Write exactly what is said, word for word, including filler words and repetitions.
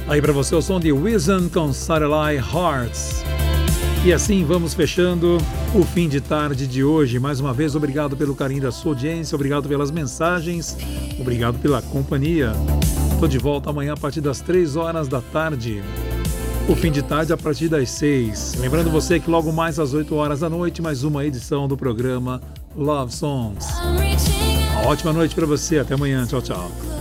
Aí para você o som de Wizen com Satellite Hearts. E assim vamos fechando o fim de tarde de hoje. Mais uma vez, obrigado pelo carinho da sua audiência, obrigado pelas mensagens, obrigado pela companhia. Estou de volta amanhã a partir das três horas da tarde. O fim de tarde a partir das seis. Lembrando você que logo mais às oito horas da noite, mais uma edição do programa Love Songs. Uma ótima noite para você, até amanhã, tchau, tchau.